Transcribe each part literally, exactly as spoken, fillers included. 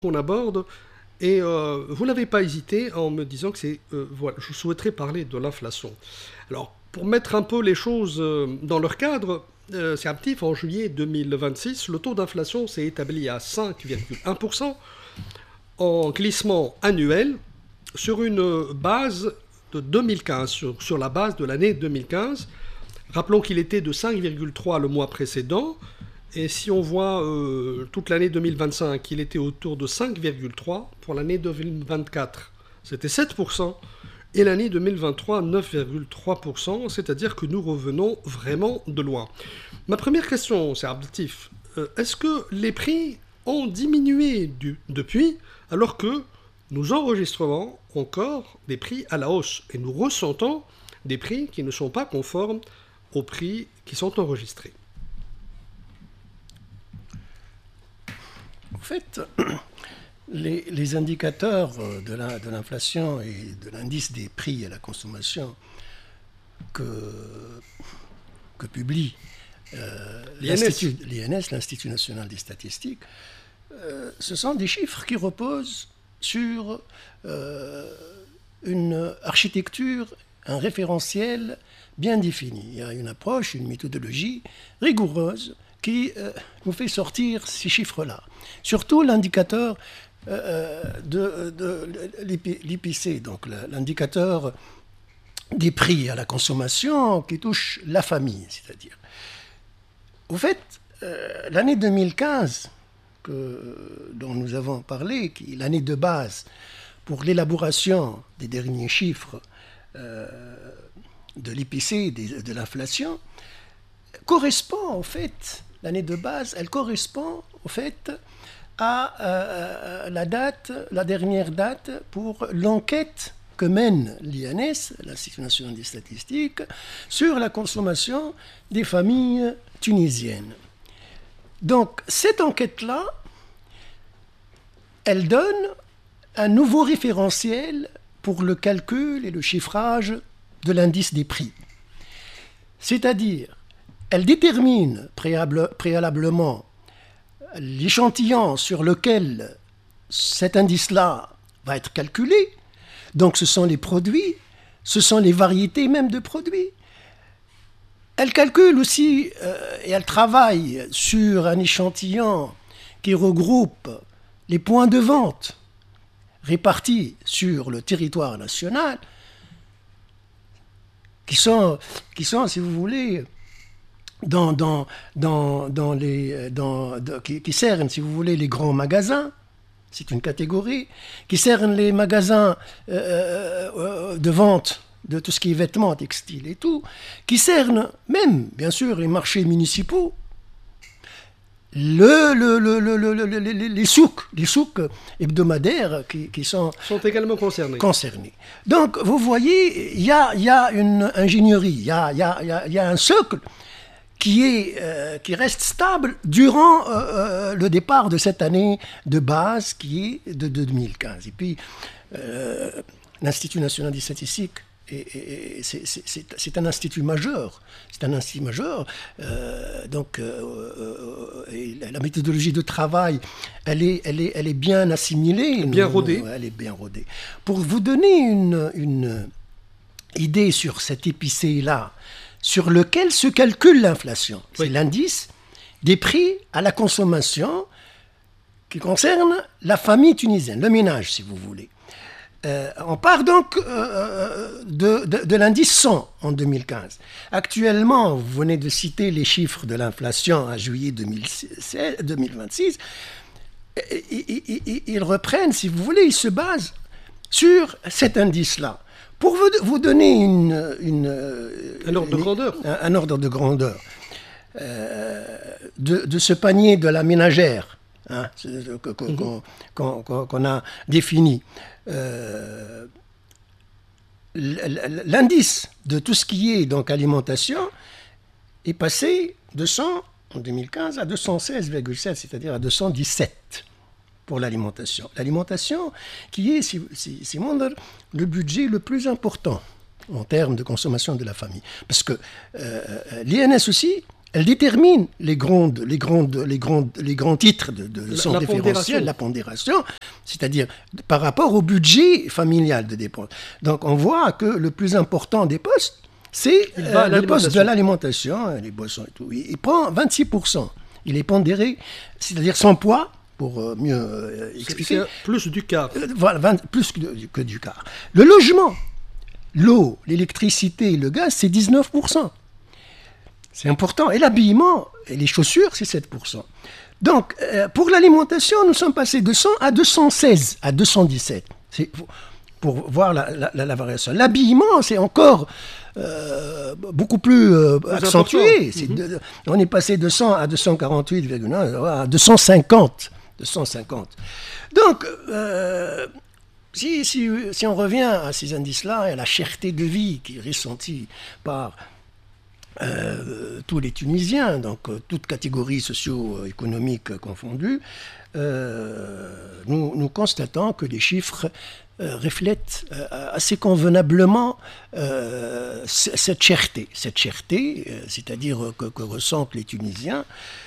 qu'on aborde. Et euh, vous n'avez pas hésité en me disant que c'est... Euh, voilà, je souhaiterais parler de l'inflation. Alors, pour mettre un peu les choses euh, dans leur cadre, euh, c'est actif en juillet deux mille vingt-six, le taux d'inflation s'est établi à cinq virgule un pour cent en glissement annuel sur une base de deux mille quinze, sur, sur la base de l'année deux mille quinze. Rappelons qu'il était de cinq virgule trois le mois précédent. Et si on voit euh, toute l'année deux mille vingt-cinq, il était autour de cinq virgule trois. Pour l'année deux mille vingt-quatre, c'était sept pour cent. Et l'année deux mille vingt-trois, neuf virgule trois pour cent. C'est-à-dire que nous revenons vraiment de loin. Ma première question, c'est Abdeltif. Euh, est-ce que les prix ont diminué du, depuis, alors que nous enregistrons encore des prix à la hausse et nous ressentons des prix qui ne sont pas conformes aux prix qui sont enregistrés? En fait, les, les indicateurs de, la, de l'inflation et de l'indice des prix à la consommation que, que publie euh, l'I N S, l'Institut national des statistiques, euh, ce sont des chiffres qui reposent sur euh, une architecture, un référentiel bien défini. Il y a une approche, une méthodologie rigoureuse qui euh, nous fait sortir ces chiffres-là. Surtout l'indicateur euh, de, de, de l'I P C, donc l'indicateur des prix à la consommation qui touche la famille, c'est-à-dire. Au fait, euh, l'année deux mille quinze, que, dont nous avons parlé, qui est l'année de base pour l'élaboration des derniers chiffres euh, de l'I P C, de, de l'inflation, correspond au fait, l'année de base, elle correspond au fait à euh, la date, la dernière date pour l'enquête que mène l'I N S, l'Institut national des statistiques, sur la consommation des familles tunisiennes. Donc, cette enquête-là, elle donne un nouveau référentiel pour le calcul et le chiffrage de l'indice des prix. C'est-à-dire, elle détermine préalable, préalablement l'échantillon sur lequel cet indice-là va être calculé. Donc ce sont les produits, ce sont les variétés même de produits. Elle calcule aussi euh, et elle travaille sur un échantillon qui regroupe les points de vente répartis sur le territoire national, qui sont, qui sont si vous voulez, Dans, dans, dans, dans les, dans, dans, qui, qui cernent, si vous voulez, les grands magasins, c'est une catégorie, qui cernent les magasins euh, euh, de vente de tout ce qui est vêtements, textiles et tout, qui cernent même, bien sûr, les marchés municipaux, le, le, le, le, le, le, les, les souks, les souks hebdomadaires qui, qui sont, sont également concernés. concernés. Donc, vous voyez, il y a, y a une ingénierie, il y a, y, a, y, a, y a un socle qui, est, euh, qui reste stable durant euh, euh, le départ de cette année de base qui est de deux mille quinze. Et puis, euh, l'Institut national des statistiques, c'est un institut majeur. C'est un institut majeur. Euh, donc, euh, et la méthodologie de travail, elle est, elle est, elle est bien assimilée. Bien rodée. Elle est bien rodée. Pour vous donner une, une idée sur cet épicé-là, sur lequel se calcule l'inflation. Oui. C'est l'indice des prix à la consommation qui concerne la famille tunisienne, le ménage, si vous voulez. Euh, on part donc euh, de, de, de l'indice cent en deux mille quinze. Actuellement, vous venez de citer les chiffres de l'inflation à juillet deux mille vingt-six. Ils reprennent, si vous voulez, ils se basent sur cet indice-là. Pour vous, vous donner une, une, un ordre une, de grandeur, un, un ordre de grandeur euh, de, de ce panier de la ménagère hein, qu'on qu'on, qu'on, qu'on a défini, euh, l'indice de tout ce qui est donc alimentation est passé de cent en deux mille quinze à deux cent seize virgule sept, c'est-à-dire à deux cent dix-sept. Pour l'alimentation. L'alimentation qui est, c'est le budget le plus important en termes de consommation de la famille. Parce que euh, l'I N S aussi elle détermine les, grandes, les, grandes, les, grandes, les grands titres de, de son la référentiel, la pondération, c'est-à-dire par rapport au budget familial de dépenses. Donc on voit que le plus important des postes, c'est euh, le poste de l'alimentation, les boissons et tout. Il, il prend vingt-six pour cent. Il est pondéré, c'est-à-dire son poids, pour euh, mieux euh, expliquer. C'est plus du quart. Euh, voilà, vingt, plus que, que du quart. Le logement, l'eau, l'électricité, le gaz, c'est dix-neuf pour cent. C'est important. Et l'habillement et les chaussures, c'est sept pour cent. Donc, euh, pour l'alimentation, nous sommes passés de cent à deux cent seize, à deux cent dix-sept. C'est pour, pour voir la, la, la, la variation. L'habillement, c'est encore euh, beaucoup plus euh, accentué. C'est mm-hmm. de, on est passé de cent à deux cent quarante-huit virgule un, à deux cent cinquante. deux cent cinquante. Donc, euh, si, si, si on revient à ces indices-là et à la cherté de vie qui est ressentie par Euh, tous les Tunisiens, donc euh, toutes catégories socio-économiques confondues, euh, nous, nous constatons que les chiffres euh, reflètent euh, assez convenablement euh, c- cette cherté, cette cherté, euh, c'est-à-dire que, que ressentent les Tunisiens.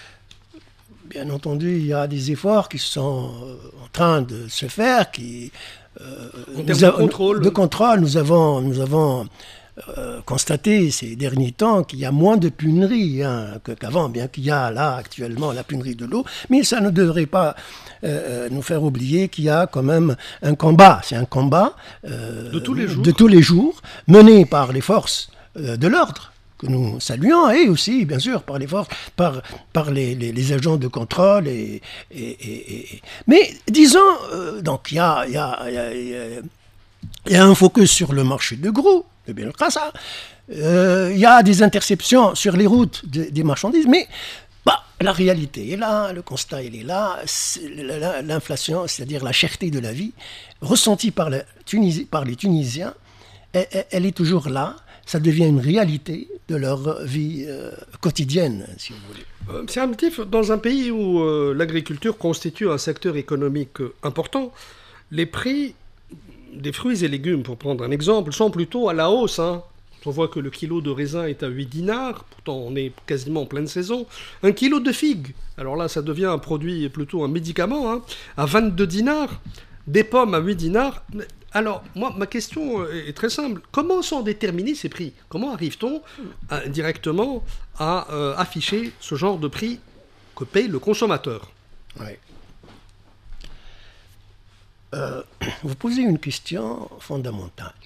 Bien entendu, il y a des efforts qui sont en train de se faire, qui euh, en termes de contrôle. De contrôle, nous avons, nous avons Euh, constaté ces derniers temps qu'il y a moins de punneries hein, qu'avant, bien qu'il y a là actuellement la punnerie de l'eau, mais ça ne devrait pas euh, nous faire oublier qu'il y a quand même un combat, c'est un combat euh, de, tous les jours. de tous les jours, mené par les forces euh, de l'ordre, que nous saluons, et aussi, bien sûr, par les forces, par, par les, les, les agents de contrôle. Et, et, et, et... Mais disons, euh, donc il y a, y, a, y, a, y a un focus sur le marché de gros, c'est bien le cas, ça. Il euh, y a des interceptions sur les routes de, des marchandises, mais bah, la réalité est là, le constat il est là, c'est l'inflation, c'est-à-dire la cherté de la vie, ressentie par, la Tunisie, par les Tunisiens, elle, elle est toujours là, ça devient une réalité de leur vie euh, quotidienne, si vous voulez. Euh, c'est un motif, dans un pays où euh, l'agriculture constitue un secteur économique euh, important, les prix des fruits et légumes, pour prendre un exemple, sont plutôt à la hausse. Hein. On voit que le kilo de raisin est à huit dinars, pourtant on est quasiment en pleine saison. Un kilo de figues, alors là ça devient un produit, plutôt un médicament, hein, à vingt-deux dinars. Des pommes à huit dinars. Alors, moi, ma question est très simple. Comment sont déterminés ces prix? Comment arrive-t-on à, directement à euh, afficher ce genre de prix que paye le consommateur? Oui. Euh, vous posez une question fondamentale.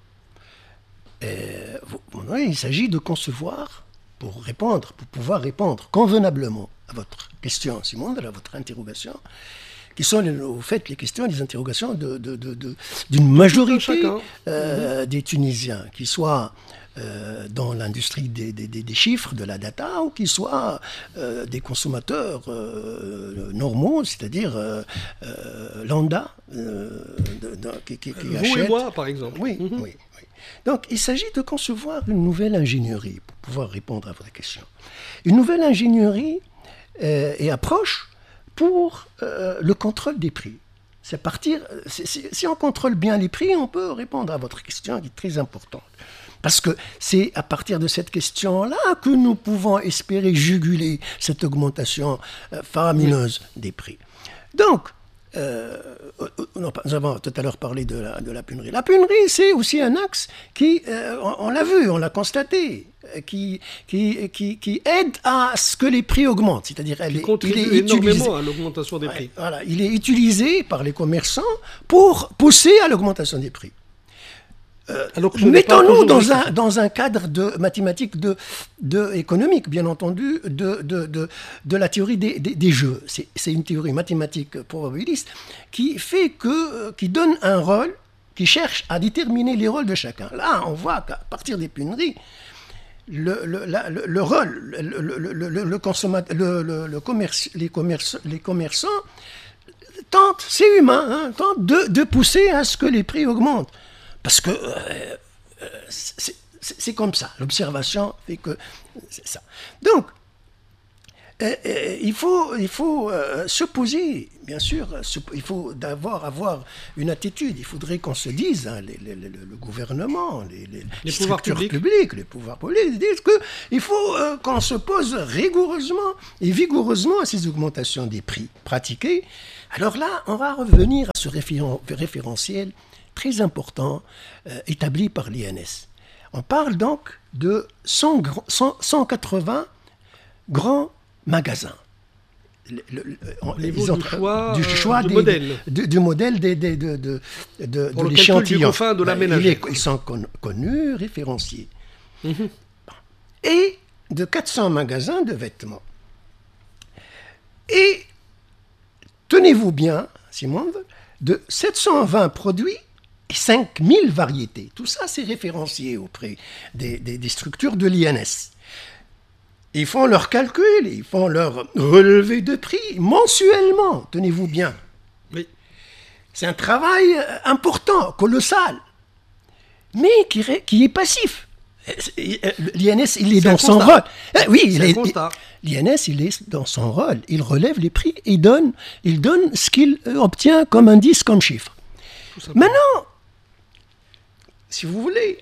Et vous, oui, il s'agit de concevoir, pour répondre, pour pouvoir répondre convenablement à votre question, Simon, à votre interrogation, qui sont au fait les questions, les interrogations de, de, de, de, d'une majorité euh, mmh. des Tunisiens, qui soient euh, dans l'industrie des, des, des chiffres, de la data, ou qui soient euh, des consommateurs euh, normaux, c'est-à-dire euh, euh, lambda, euh, de, de, qui, qui, qui Vous achètent. et moi, par exemple. Oui, mmh. oui, oui. Donc, il s'agit de concevoir une nouvelle ingénierie pour pouvoir répondre à votre question. Une nouvelle ingénierie euh, et approche pour euh, le contrôle des prix. C'est partir, c'est, c'est, si on contrôle bien les prix, on peut répondre à votre question qui est très importante. Parce que c'est à partir de cette question-là que nous pouvons espérer juguler cette augmentation euh, faramineuse oui. des prix. Donc, euh, nous avons tout à l'heure parlé de la, de la punnerie. La punnerie, c'est aussi un axe qui, euh, on, on l'a vu, on l'a constaté, qui, qui, qui, qui aide à ce que les prix augmentent. C'est-à-dire, elle qui est, contribue il est énormément utilisé, à l'augmentation des prix. Voilà, il est utilisé par les commerçants pour pousser à l'augmentation des prix. Euh, mettons-nous dans un, dans un cadre de mathématiques de, de économique, bien entendu, de, de, de, de la théorie des, des, des jeux. C'est, c'est une théorie mathématique probabiliste qui fait que, qui donne un rôle, qui cherche à déterminer les rôles de chacun. Là, on voit qu'à partir des punneries, le, le, la, le, le rôle, le, le, le, le, le consommateur, le, le, le commerce, les, commerce, les commerçants tentent, c'est humain, hein, tentent de, de pousser à ce que les prix augmentent. Parce que euh, c'est, c'est, c'est comme ça. L'observation fait que c'est ça. Donc, euh, euh, il faut, il faut euh, se poser, bien sûr, se, il faut d'avoir, avoir une attitude. Il faudrait qu'on se dise, hein, les, les, les, le gouvernement, les, les, Les structures pouvoirs publics. publiques, les pouvoirs publics, disent qu'il faut euh, qu'on se pose rigoureusement et vigoureusement à ces augmentations des prix pratiquées. Alors là, on va revenir à ce référen- référentiel très important euh, établi par l'I N S. On parle donc de cent, cent, cent quatre-vingts grands magasins. Le, le, le, Au niveau ont, du choix, du, choix euh, du des, modèle. Du, du modèle des, des, de, de, de, Pour de le l'échantillon. calcul du confin de la ménagère. Ils, ils sont con, connus, référenciés. Mm-hmm. Et de quatre cents magasins de vêtements. Et tenez-vous bien, Simon, de sept cent vingt produits et cinq mille variétés. Tout ça, c'est référencié auprès des, des, des structures de l'I N S. Ils font leurs calculs, ils font leur relevé de prix mensuellement, tenez-vous bien. Oui. C'est un travail important, colossal, mais qui, qui est passif. L'I N S, il est, est dans son rôle. Eh, oui, il est, l'I N S, il est dans son rôle. Il relève les prix et donne, il donne ce qu'il obtient comme indice, comme chiffre. Maintenant, si vous voulez,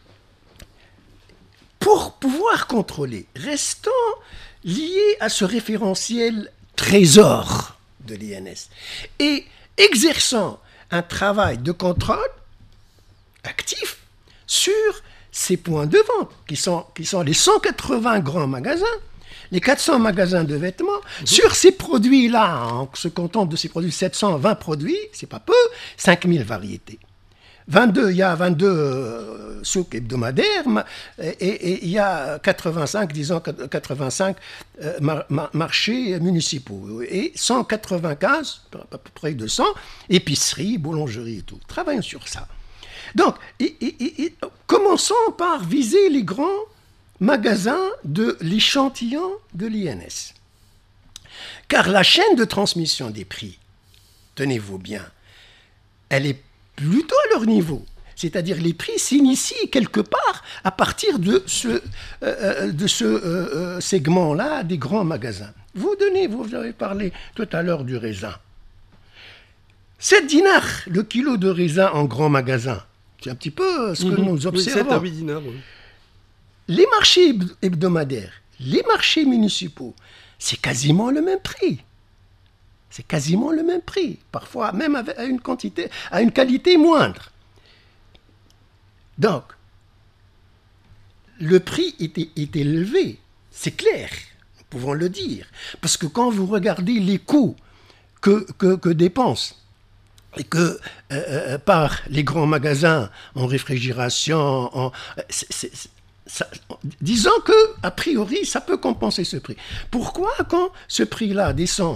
pour pouvoir contrôler, restons liés à ce référentiel trésor de l'I N S et exerçant un travail de contrôle actif sur ces points de vente, qui sont, qui sont les cent quatre-vingts grands magasins, les quatre cents magasins de vêtements, mmh. sur ces produits-là, en se contentant de ces produits, sept cent vingt produits, c'est pas peu, cinq mille variétés. vingt-deux, il y a vingt-deux euh, souks hebdomadaires et il y a quatre-vingt-cinq, disons quatre-vingt-cinq euh, mar- mar- marchés municipaux et cent quatre-vingt-quinze, à peu près deux cents, épiceries, boulangeries et tout. Travaillons sur ça. Donc, et, et, et, commençons par viser les grands magasins de l'échantillon de l'I N S. Car la chaîne de transmission des prix, tenez-vous bien, elle est plutôt à leur niveau. C'est-à-dire les prix s'initient quelque part à partir de ce, euh, de ce euh, segment-là des grands magasins. Vous donnez, vous avez parlé tout à l'heure du raisin. sept dinars le kilo de raisin en grand magasin. C'est un petit peu ce que mmh, nous observons. Oui, sept à huit dinars, oui. Les marchés hebdomadaires, les marchés municipaux, c'est quasiment le même prix. C'est quasiment le même prix, parfois même à une quantité, à une qualité moindre. Donc, le prix est, est élevé, c'est clair, nous pouvons le dire, parce que quand vous regardez les coûts que, que, que dépensent et que euh, par les grands magasins en réfrigération, en, c'est, c'est, ça, disons que a priori ça peut compenser ce prix. Pourquoi quand ce prix-là descend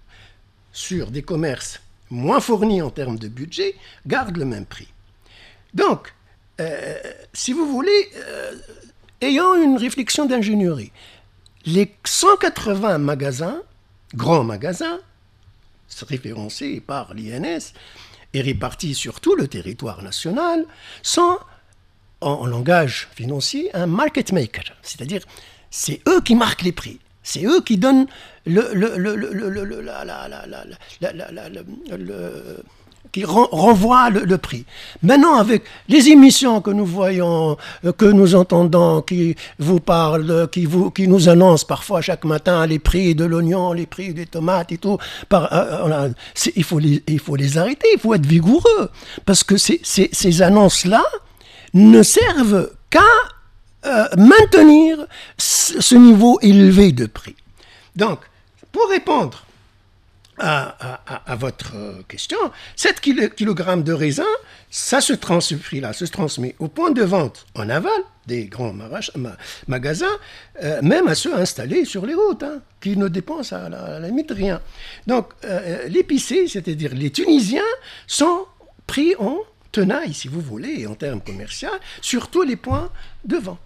sur des commerces moins fournis en termes de budget, garde le même prix. Donc, euh, si vous voulez, euh, ayant une réflexion d'ingénierie, les cent quatre-vingts magasins, grands magasins, référencés par l'I N S et répartis sur tout le territoire national, sont, en, en langage financier, un market maker. C'est-à-dire, c'est eux qui marquent les prix. C'est eux qui donnent le, le, le, le, le, le, la, la, la, la, la, la, la, le, le, qui ren, renvoient le, le prix. Maintenant, avec les émissions que nous voyons, que nous entendons, qui vous parlent, qui, vous, qui nous annoncent parfois chaque matin les prix de l'oignon, les prix des tomates et tout, par, euh, c'est, il, faut les, il faut les arrêter, il faut être vigoureux. Parce que ces, ces, ces annonces-là ne servent qu'à Euh, maintenir ce niveau élevé de prix. Donc, pour répondre à, à, à votre question, sept kilogrammes de raisin, ça se trans, ce prix-là se transmet au point de vente en aval des grands marach, ma, magasins, euh, même à ceux installés sur les routes, hein, qui ne dépensent à la, à la limite rien. Donc, euh, l'épicé, c'est-à-dire les Tunisiens, sont pris en tenaille, si vous voulez, en termes commerciaux, sur tous les points de vente.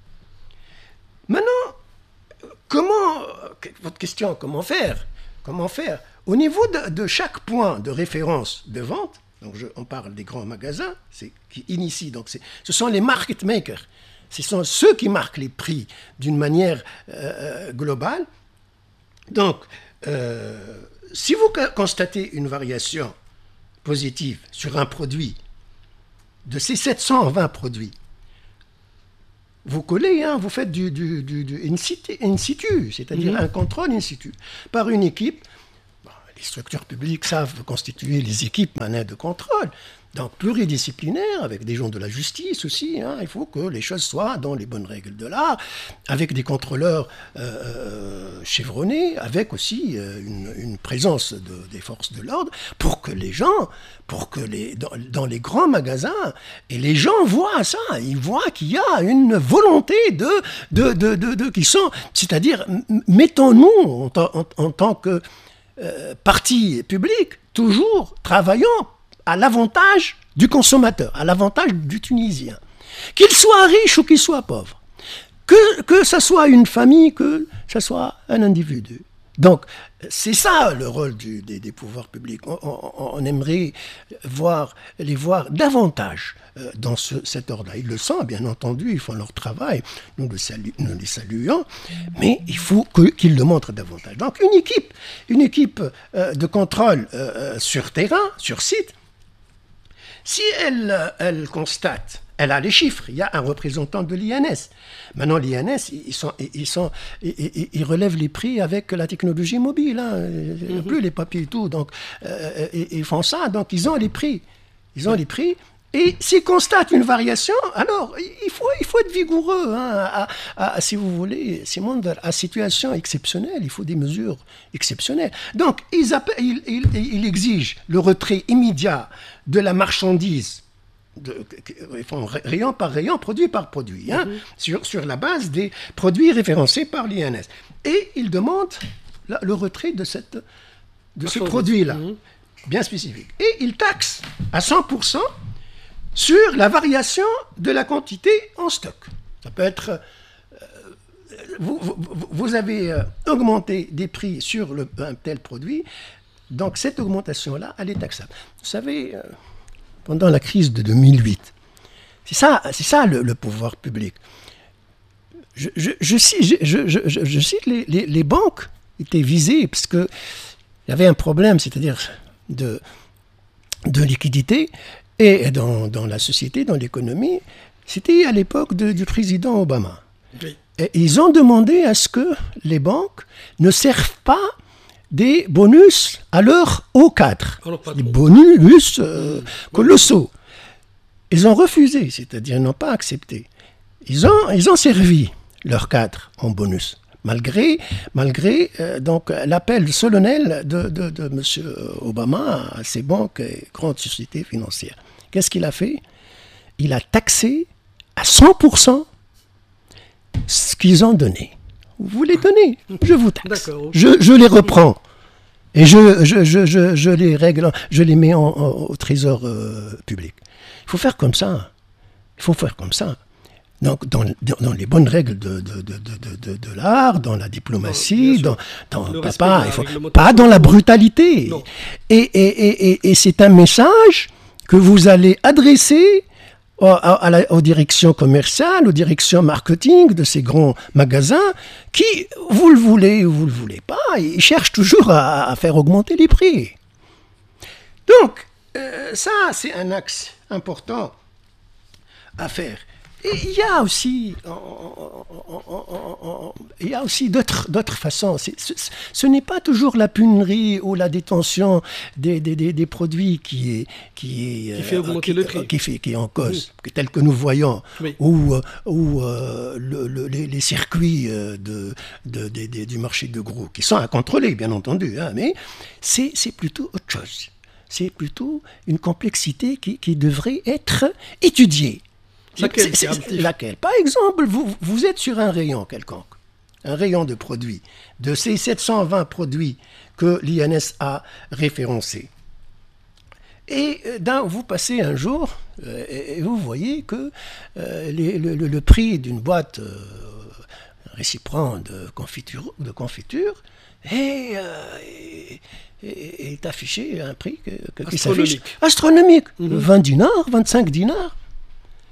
Maintenant, comment, votre question, comment faire Comment faire Au niveau de, de chaque point de référence de vente, donc je, on parle des grands magasins, c'est, qui initient, donc c'est, ce sont les market makers, ce sont ceux qui marquent les prix d'une manière euh, globale. Donc, euh, si vous constatez une variation positive sur un produit, de ces sept cent vingt produits, vous collez, hein, vous faites du, du, du, du in situ, in situ c'est-à-dire mm-hmm. un contrôle in situ, par une équipe. Bon, les structures publiques savent constituer les équipes manées de contrôle, donc pluridisciplinaires, avec des gens de la justice aussi. Hein, il faut que les choses soient dans les bonnes règles de l'art, avec des contrôleurs euh, chevronnés, avec aussi euh, une, une présence de, des forces de l'ordre, pour que les gens, pour que les, dans, dans les grands magasins, et les gens voient ça, ils voient qu'il y a une volonté de, de, de, de, de qui sont, c'est-à-dire, mettons-nous en, en, en tant que euh, parti public, toujours travaillant à l'avantage du consommateur, à l'avantage du Tunisien. Qu'il soit riche ou qu'il soit pauvre. Que, que ce soit une famille, que ce soit un individu. Donc, c'est ça le rôle du, des, des pouvoirs publics. On, on, on aimerait voir, les voir davantage euh, dans ce, cet ordre-là. Ils le sont, bien entendu, ils font leur travail, nous, le salu, nous les saluons, mais il faut que, qu'ils le montrent davantage. Donc, une équipe, une équipe euh, de contrôle euh, sur terrain, sur site, si elle, elle constate, elle a les chiffres, il y a un représentant de l'I N S. Maintenant, l'I N S, ils, sont, ils, sont, ils, ils relèvent les prix avec la technologie mobile. Hein. Il n'y a plus les papiers et tout. Donc, euh, ils font ça, donc ils ont les prix. Ils ont les prix. Et s'ils constatent une variation, alors il faut, il faut être vigoureux. Hein, à, à, si vous voulez, Simon, à situation exceptionnelle, il faut des mesures exceptionnelles. Donc, ils, appellent, ils, ils, ils exigent le retrait immédiat de la marchandise, de, ils font rayon par rayon, produit par produit, hein, mm-hmm. sur, sur la base des produits référencés par l'I N S. Et ils demandent la, le retrait de, cette, de ce produit-là, mm-hmm. bien spécifique. Et ils taxent à cent pour cent sur la variation de la quantité en stock. Ça peut être... Euh, vous, vous, vous avez euh, augmenté des prix sur le, un tel produit, donc cette augmentation-là, elle est taxable. Vous savez, euh, pendant la crise de deux mille huit, c'est ça, c'est ça le, le pouvoir public. Je, je, je, cite, je, je, je, je cite les, les, les banques étaient visées parce qu'il y avait un problème, c'est-à-dire de, de liquidité. Et dans, dans la société, dans l'économie, c'était à l'époque de, du président Obama. Oui. Et ils ont demandé à ce que les banques ne servent pas des bonus à leurs hauts cadres. Des bonus euh, mmh. colossaux. Ils ont refusé, c'est-à-dire ils n'ont pas accepté. Ils ont, ils ont servi leurs cadres en bonus. Malgré, malgré euh, donc, l'appel solennel de, de, de M. Obama à ces banques et grandes sociétés financières. Qu'est-ce qu'il a fait? Il a taxé à cent pour cent ce qu'ils ont donné. Vous les donnez, je vous taxe. Je, je les reprends. Et je, je, je, je, je les règle, je les mets en, en, au trésor euh, public. Il faut faire comme ça. Il faut faire comme ça. Donc, dans, dans les bonnes règles de, de, de, de, de, de l'art, dans la diplomatie, dans, dans, dans pas, il faut, pas dans la brutalité. Et, et, et, et, et c'est un message que vous allez adresser à, à la, aux directions commerciales, aux directions marketing de ces grands magasins qui, vous le voulez ou vous le voulez pas, ils cherchent toujours à, à faire augmenter les prix. Donc, euh, ça, c'est un axe important à faire. Et il y a aussi, il y a aussi d'autres, d'autres façons. C'est, ce, ce n'est pas toujours la pénurie ou la détention des, des, des, des produits qui est, qui est, qui fait augmenter qui, le prix, qui, fait, qui est en cause, oui. tel que nous voyons, oui. ou, ou euh, le, le, les, les circuits de, de, de, de, du marché de gros, qui sont à contrôler, bien entendu, hein, mais c'est, c'est plutôt autre chose. C'est plutôt une complexité qui, qui devrait être étudiée. Laquelle, c'est, c'est, laquelle Par exemple, vous, vous êtes sur un rayon quelconque, un rayon de produits, de ces sept cent vingt produits que l'I N S a référencés. Et d'un, vous passez un jour euh, et vous voyez que euh, les, le, le, le prix d'une boîte euh, récipient de confiture, de confiture est, euh, est, est affiché à un prix que, que, qui s'affiche astronomique. Mm-hmm. vingt dinars, vingt-cinq dinars.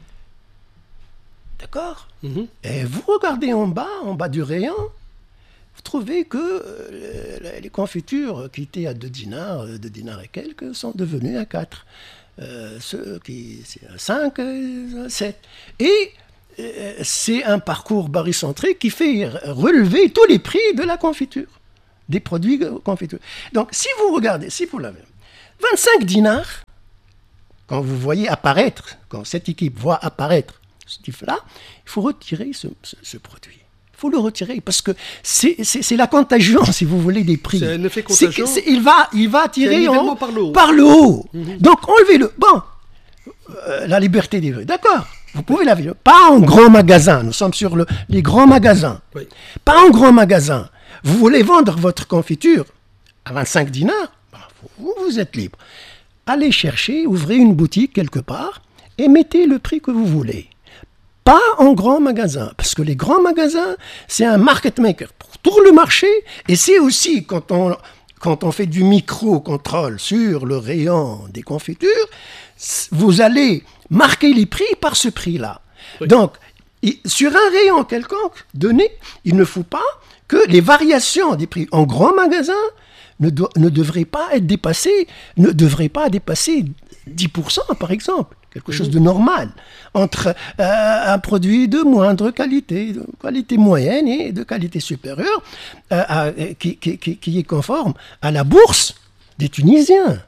D'accord ? Mm-hmm. Et vous regardez en bas, en bas du rayon, vous trouvez que euh, les confitures qui étaient à deux dinars, deux dinars et quelques, sont devenues à quatre. Euh, ceux qui c'est à cinq, à sept. Et euh, c'est un parcours barycentrique qui fait relever tous les prix de la confiture, des produits confiture. Donc, si vous regardez, si vous l'avez, vingt-cinq dinars, quand vous voyez apparaître, quand cette équipe voit apparaître ce type-là, il faut retirer ce, ce, ce produit. Il faut le retirer parce que c'est, c'est, c'est la contagion, si vous voulez, des prix. C'est un effet contagion. C'est, c'est, il, va, il va tirer en, par le haut. Par le haut. Mm-hmm. Donc, enlevez-le. Bon, euh, la liberté des prix, d'accord. Vous pouvez la vivre. Pas en grand magasin. Nous sommes sur le, les grands magasins. Oui. Pas en grand magasin. Vous voulez vendre votre confiture à vingt-cinq dinars, ben, vous, vous êtes libre. Allez chercher, ouvrez une boutique quelque part et mettez le prix que vous voulez. Pas en grand magasin, parce que les grands magasins, c'est un market maker pour tout le marché, et c'est aussi quand on, quand on fait du micro-contrôle sur le rayon des confitures, vous allez marquer les prix par ce prix-là. Oui. Donc, sur un rayon quelconque donné, il ne faut pas que les variations des prix en grand magasin ne, do- ne devraient pas être dépassées, ne devraient pas dépasser dix pour cent par exemple, quelque chose de normal, entre euh, un produit de moindre qualité, de qualité moyenne et de qualité supérieure, euh, à, qui, qui, qui est conforme à la bourse des Tunisiens.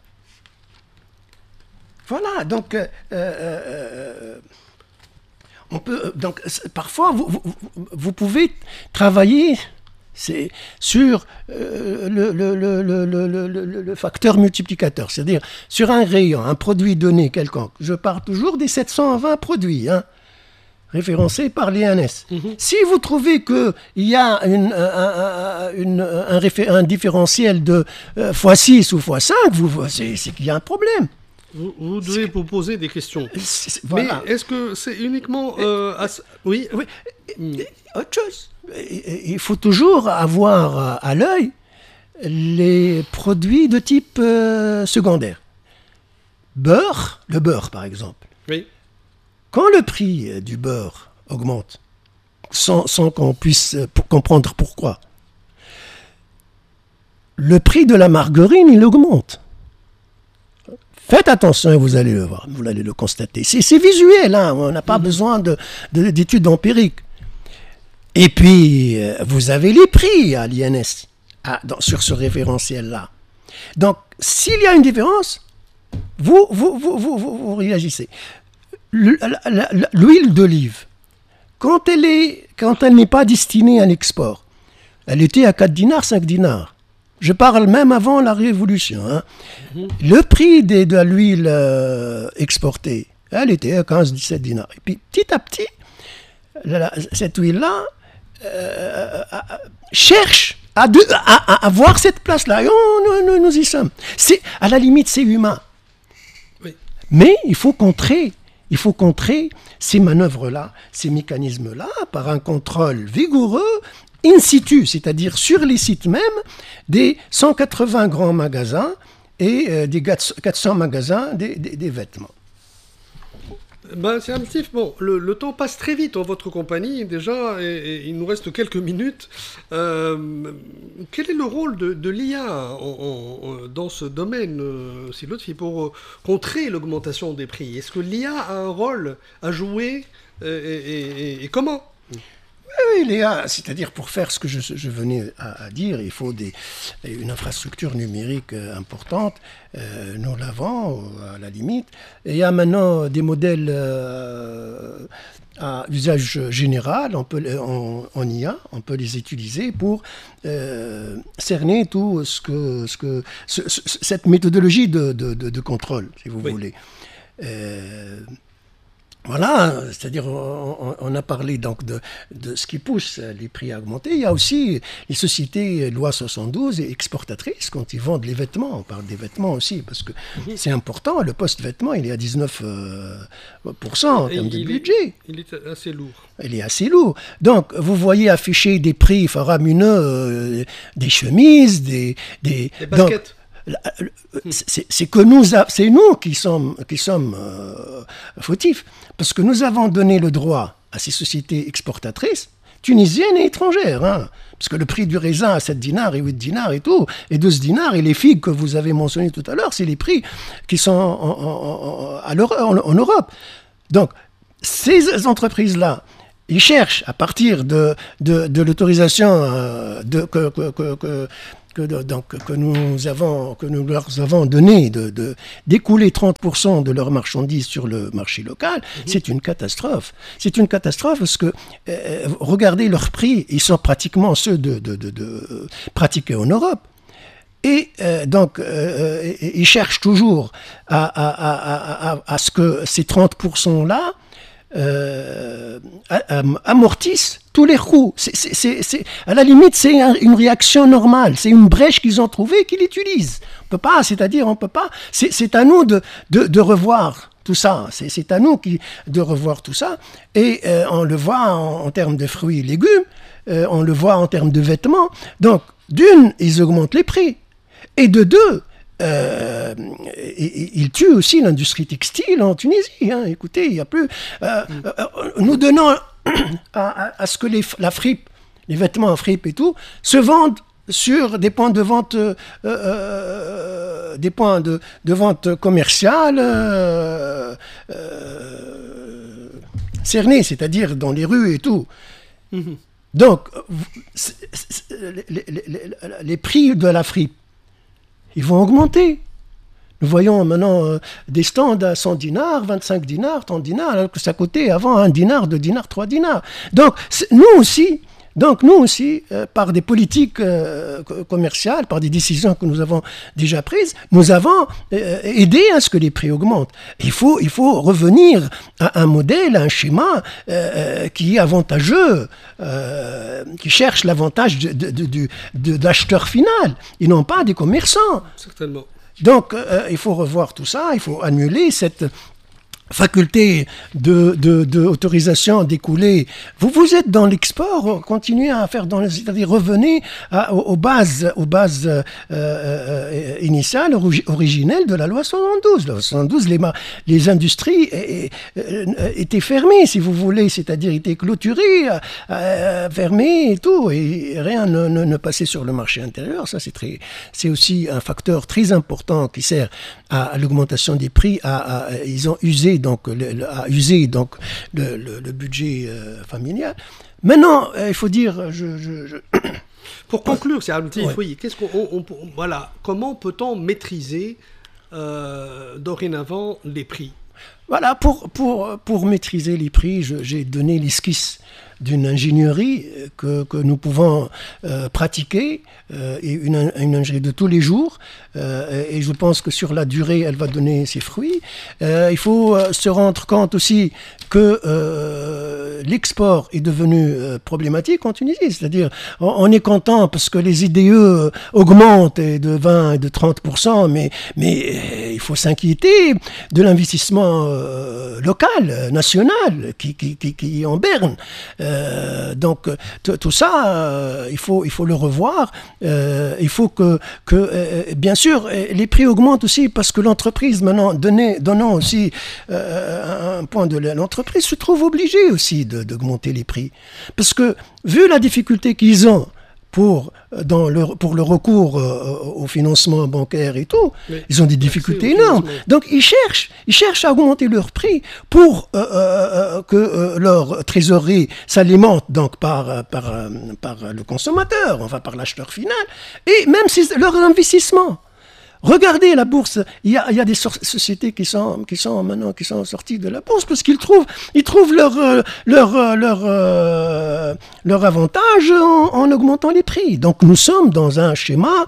Voilà, donc... Euh, euh, on peut, donc parfois, vous, vous, vous pouvez travailler... C'est sur euh, le, le, le, le, le, le, le facteur multiplicateur, c'est-à-dire sur un rayon, un produit donné quelconque. Je parle toujours des sept cent vingt produits hein, référencés par l'I N S. Mm-hmm. Si vous trouvez qu'il y a une, un, un, une, un, réfé- un différentiel de euh, fois six ou fois cinq, vous, c'est, c'est qu'il y a un problème. Vous, vous devez vous poser des questions. C'est, c'est, voilà. Mais est-ce que c'est uniquement... Euh, à... Oui, oui. Mm. Autre chose. Il faut toujours avoir à l'œil les produits de type euh, secondaire. Beurre, le beurre par exemple. Oui. Quand le prix du beurre augmente, sans, sans qu'on puisse comprendre pourquoi, le prix de la margarine, il augmente. Faites attention, vous allez le voir, vous allez le constater. C'est, c'est visuel, hein, on n'a pas mmh. besoin de, de, d'études empiriques. Et puis, euh, vous avez les prix à l'I N S, à, dans, sur ce référentiel-là. Donc, s'il y a une différence, vous, vous, vous, vous, vous, vous réagissez. Le, la, la, l'huile d'olive, quand elle, est, quand elle n'est pas destinée à l'export, elle était à quatre dinars, cinq dinars. Je parle même avant la Révolution. Hein. Mmh. Le prix de, de l'huile euh, exportée, elle était à quinze, dix-sept dinars. Et puis, petit à petit, la, la, cette huile-là, Euh, euh, cherche à, de, à, à avoir cette place-là. Et on, nous, nous y sommes. C'est, à la limite, c'est humain. Oui. Mais il faut contrer, il faut contrer ces manœuvres-là, ces mécanismes-là, par un contrôle vigoureux, in situ, c'est-à-dire sur les sites même des cent quatre-vingts grands magasins et euh, des quatre cents magasins des, des, des vêtements. Ben, c'est un petit... Bon, le, le temps passe très vite en votre compagnie, déjà, et, et il nous reste quelques minutes. Euh, quel est le rôle de, de l'I A en, en, dans ce domaine, euh, si l'autre, pour euh, contrer l'augmentation des prix? Est-ce que l'I A a un rôle à jouer, euh, et, et, et comment? Oui, l'I A, c'est-à-dire pour faire ce que je, je venais à, à dire, il faut des, une infrastructure numérique importante. Euh, nous l'avons, à la limite. Et il y a maintenant des modèles euh, à usage général, on peut, en, en I A, on peut les utiliser pour euh, cerner tout ce que, ce que ce, ce, cette méthodologie de, de, de, de contrôle, si vous oui. voulez. Euh, Voilà, c'est-à-dire on, on a parlé donc de, de ce qui pousse les prix à augmenter. Il y a aussi les sociétés loi soixante-douze et exportatrices quand ils vendent les vêtements. On parle des vêtements aussi parce que mmh. c'est important. Le post-vêtement, il est à dix-neuf pour cent en termes de budget. Est, il est assez lourd. Il est assez lourd. Donc, vous voyez afficher des prix faramineux, euh, des chemises, des... Des, des baskets. Donc, C'est, c'est que nous, a, c'est nous qui sommes, qui sommes euh, fautifs, parce que nous avons donné le droit à ces sociétés exportatrices tunisiennes et étrangères. Hein. Parce que le prix du raisin à sept dinars et huit dinars et tout, et douze dinars, et les figues que vous avez mentionnées tout à l'heure, c'est les prix qui sont en, en, en, à en, en Europe. Donc, ces entreprises-là, ils cherchent, à partir de, de, de l'autorisation euh, de, que, que, que, que, que, de, donc, que, nous avons, que nous leur avons donnée de, de, d'écouler trente pour cent de leurs marchandises sur le marché local, mmh. c'est une catastrophe. C'est une catastrophe parce que, euh, regardez leurs prix, ils sont pratiquement ceux de, de, de, de, pratiqués en Europe. Et euh, donc, euh, ils cherchent toujours à, à, à, à, à ce que ces trente pour cent-là Euh, amortissent tous les coûts. C'est, c'est, c'est, c'est, à la limite, c'est un, une réaction normale. C'est une brèche qu'ils ont trouvée et qu'ils utilisent. On peut pas, c'est-à-dire, on peut pas. C'est, c'est à nous de, de, de revoir tout ça. C'est, c'est à nous qui, de revoir tout ça. Et euh, on le voit en, en termes de fruits et légumes. Euh, on le voit en termes de vêtements. Donc, d'une, ils augmentent les prix. Et de deux, Euh, il tue aussi l'industrie textile en Tunisie. Hein. Écoutez, il n'y a plus. Euh, mm. euh, nous donnons à, à, à ce que les, la fripe, les vêtements en fripe et tout, se vendent sur des points de vente, euh, euh, des points de, de vente commerciale euh, euh, cernés, c'est-à-dire dans les rues et tout. Mm-hmm. Donc, c'est, c'est, les, les, les, les prix de la fripe, ils vont augmenter. Nous voyons maintenant euh, des stands à cent dinars, vingt-cinq dinars, trente dinars, alors que ça coûtait avant un dinar, deux dinars, trois dinars. Donc, nous aussi, donc nous aussi euh, par des politiques euh, commerciales, par des décisions que nous avons déjà prises, nous avons euh, aidé à ce que les prix augmentent. Il faut, il faut revenir à un modèle, à un schéma euh, qui est avantageux, euh, qui cherche l'avantage de, de, de, de, de, de l'acheteur final, et non pas des commerçants. Certainement. Donc, euh, il faut revoir tout ça, il faut annuler cette faculté de, de, de autorisation d'écouler. Vous, vous êtes dans l'export, continuez à faire dans le, c'est-à-dire revenez à, aux, aux bases, aux bases euh, euh, initiales, originelles de la loi soixante-douze. La loi soixante-douze, les, les industries et, et, étaient fermées, si vous voulez, c'est-à-dire étaient clôturées, euh, fermées et tout, et rien ne, ne, ne passait sur le marché intérieur. Ça, c'est très, c'est aussi un facteur très important qui sert à, à l'augmentation des prix. À, à, ils ont usé donc le, le, à user donc le, le, le budget euh, familial. Maintenant, euh, il faut dire, je, je, je... pour conclure, c'est un petit, ouais. oui, qu'est-ce qu'on, on, on, voilà, comment peut-on maîtriser euh, dorénavant les prix? Voilà, pour pour pour maîtriser les prix, je, j'ai donné l'esquisse d'une ingénierie que, que nous pouvons euh, pratiquer, euh, et une, une ingénierie de tous les jours, euh, et je pense que sur la durée, elle va donner ses fruits. Euh, il faut euh, se rendre compte aussi que euh, l'export est devenu euh, problématique en Tunisie, c'est-à-dire on, on est content parce que les I D E augmentent de vingt et de trente pour cent, mais, mais euh, il faut s'inquiéter de l'investissement euh, local, national, qui, qui, qui, qui est en berne. Euh, donc t- tout ça, euh, il faut il faut le revoir. Euh, il faut que que euh, bien sûr les prix augmentent aussi parce que l'entreprise maintenant donnait, donnant aussi euh, un point de l'entreprise se trouve obligée aussi de, d'augmenter les prix parce que vu la difficulté qu'ils ont pour, dans le, pour le recours euh, au financement bancaire et tout, oui. Ils ont des difficultés énormes. Donc ils cherchent, ils cherchent à augmenter leur prix pour euh, euh, que euh, leur trésorerie s'alimente donc par, par, par le consommateur, enfin par l'acheteur final, et même si leur investissement. Regardez la bourse, il y a, il y a des so- sociétés qui sont, qui sont maintenant qui sont sorties de la bourse parce qu'ils trouvent, ils trouvent leur, leur, leur, euh, leur avantage en, en augmentant les prix. Donc nous sommes dans un schéma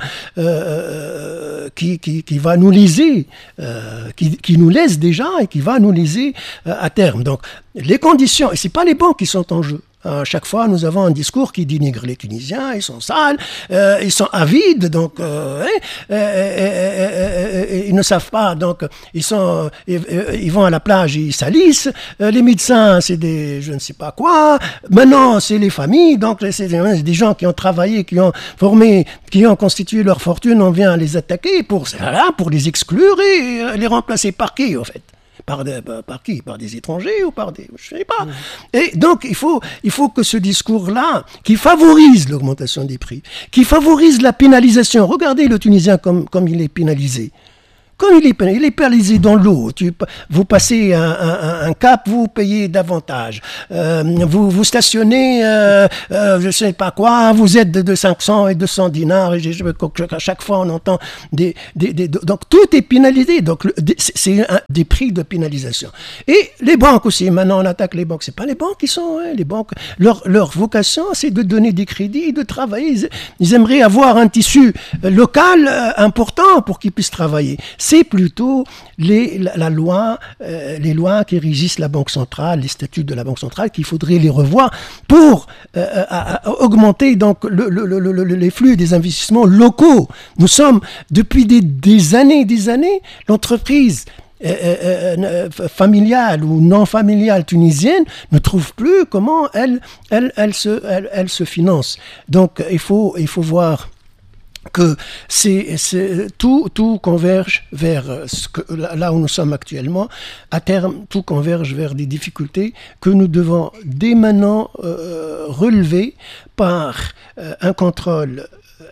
euh, qui, qui, qui va nous léser, euh, qui, qui nous laisse déjà et qui va nous léser euh, à terme. Donc les conditions, et c'est pas les banques qui sont en jeu. À chaque fois, nous avons un discours qui dénigre les Tunisiens, ils sont sales, euh, ils sont avides, donc euh, euh, euh, euh, ils ne savent pas, donc ils sont, ils, ils vont à la plage, ils salissent. Euh, les médecins, c'est des, je ne sais pas quoi. Maintenant, c'est les familles, donc c'est des, des gens qui ont travaillé, qui ont formé, qui ont constitué leur fortune. On vient les attaquer pour, pour les exclure et les remplacer par qui, en fait? Par, des, par qui? Par des étrangers ou par des... Je ne sais pas. Mmh. Et donc, il faut, il faut que ce discours-là, qui favorise l'augmentation des prix, qui favorise la pénalisation. Regardez le Tunisien comme, comme il est pénalisé. Comme il est, il est pénalisé dans l'eau, tu, vous passez un, un, un cap, vous payez davantage. Euh, vous, vous stationnez, euh, euh, je ne sais pas quoi, vous êtes de, de cinq cents et deux cents dinars. Et je, à chaque fois, on entend des, des, des... Donc, tout est pénalisé. Donc, c'est un, des prix de pénalisation. Et les banques aussi. Maintenant, on attaque les banques. Ce n'est pas les banques qui sont... Hein, les banques, leur, leur vocation, c'est de donner des crédits, de travailler. Ils, ils aimeraient avoir un tissu local euh, important pour qu'ils puissent travailler. C'est plutôt les, la, la loi, euh, les lois qui régissent la Banque centrale, les statuts de la Banque centrale, qu'il faudrait les revoir pour euh, à, à augmenter donc le, le, le, le, les flux des investissements locaux. Nous sommes, depuis des, des années et des années, l'entreprise Euh, euh, euh, familiale ou non familiale tunisienne ne trouve plus comment elle, elle, elle, se, elle, elle se finance. Donc il faut, il faut voir que c'est, c'est, tout, tout converge vers ce que, là où nous sommes actuellement. À terme, tout converge vers des difficultés que nous devons dès maintenant euh, relever par euh, un contrôle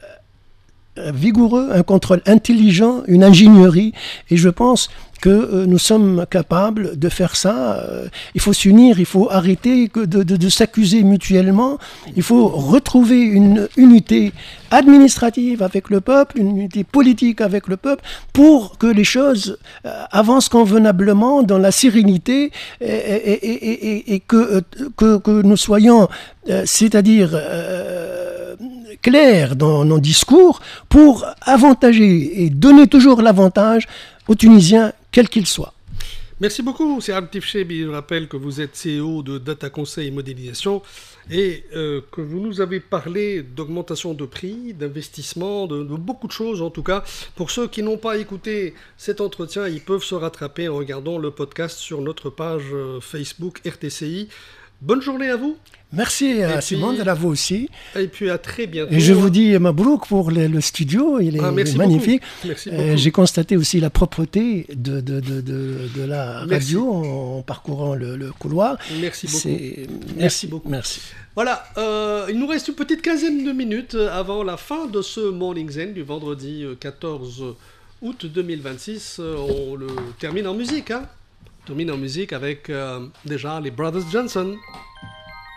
euh, vigoureux, un contrôle intelligent, une ingénierie. Et je pense que euh, nous sommes capables de faire ça. Euh, il faut s'unir, il faut arrêter de, de, de s'accuser mutuellement. Il faut retrouver une unité administrative avec le peuple, une unité politique avec le peuple, pour que les choses euh, avancent convenablement dans la sérénité et, et, et, et, et que, que, que nous soyons, euh, c'est-à-dire euh, clairs dans nos discours pour avantager et donner toujours l'avantage aux Tunisiens, quel qu'il soit. Merci beaucoup, c'est Abdelatif Chebbi. Je rappelle que vous êtes C E O de Data Conseil et Modélisation et euh, que vous nous avez parlé d'augmentation de prix, d'investissement, de, de beaucoup de choses en tout cas. Pour ceux qui n'ont pas écouté cet entretien, ils peuvent se rattraper en regardant le podcast sur notre page Facebook R T C I. Bonne journée à vous. Merci à Simone, à vous aussi. Et puis à très bientôt. Et je vous dis Mabrouk pour le, le studio, il est ah, magnifique. Merci euh, J'ai constaté aussi la propreté de, de, de, de, de la merci. radio en, en parcourant le, le couloir. Merci beaucoup. Merci, merci beaucoup. Merci. Voilà, euh, il nous reste une petite quinzaine de minutes avant la fin de ce Morning Zen du vendredi quatorze août deux mille vingt-six. On le termine en musique. Hein. On termine en musique avec euh, déjà les Brothers Johnson.